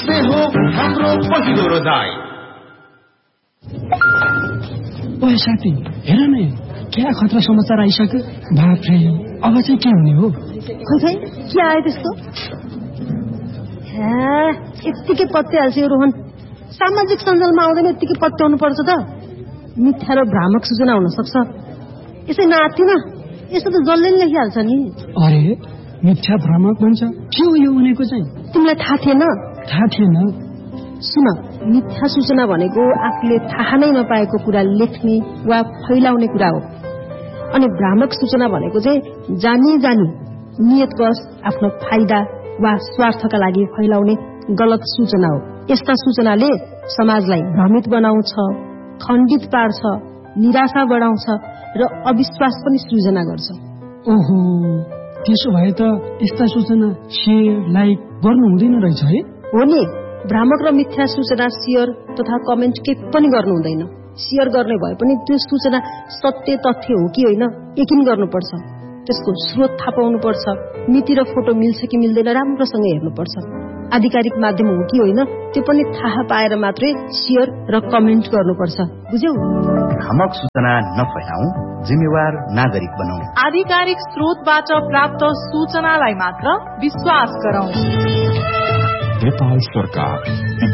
हो हाम्रो पहिलो रोजाइ। ओए साथी, हेर न, क्या खतरा समाचार आइसक्यो। बाफ्रे, अब चाहिँ के हुने हो? खै के आयो त्यस्तो? यत्तिकै पत्याइहाल्छ यो रोहन। सामाजिक सञ्जालमा आउँदैन यत्तिकै पत्याउनु पर्छ त। मिथ्या र भ्रामक सूचना हुन सक्छ। यसै नातिन यस्तो त जसले नि लेखिहाल्छ नि। अरे मिथ्या भ्रामक भन्छ, के हो यो भनेको चाहिँ? तिमीलाई थाहा थिएन? थाहा थिएन। सुन, मिथ्या सूचना भनेको आफूले थाहा नै नपाएको कुरा लेख्ने वा फैलाउने कुरा हो। अनि भ्रामक सूचना भनेको चाहिँ जानी जानी नियतवश आफ्नो फाइदा वा स्वार्थका लागि फैलाउने गलत सूचना हो। यस्ता सूचनाले समाजलाई भ्रमित बनाउँछ, खण्डित पार्छ, निराशा बढाउँछ र अविश्वास पनि सृजना गर्छ। ओहो, त्यसो भए त यस्ता सूचना शेयर लाइक गर्नु हुँदैन रहेछ है? हो नि, भ्रामक र मिथ्या सूचना शेयर तथा कमेन्ट के पनि गर्नु हुँदैन। शेयर गर्ने भए पनि त्यो सूचना सत्य तथ्य हो कि होइन यकिन गर्नुपर्छ। त्यसको स्रोत थाहा पाउनुपर्छ। मिति र फोटो मिल्छ कि मिल्दैन राम्रोसँग हेर्नुपर्छ। आधिकारिक माध्यम हो कि होइन त्यो पनि थाहा पाएर मात्रै शेयर र कमेन्ट गर्नुपर्छ। बुझ्यौ? भ्रामक सूचना नफैलाऊ, जिम्मेवार नागरिक बनाऊ। आधिकारिक स्रोतबाट प्राप्त सूचनालाई मात्र विश्वास गरौं। नेपाल सरकार।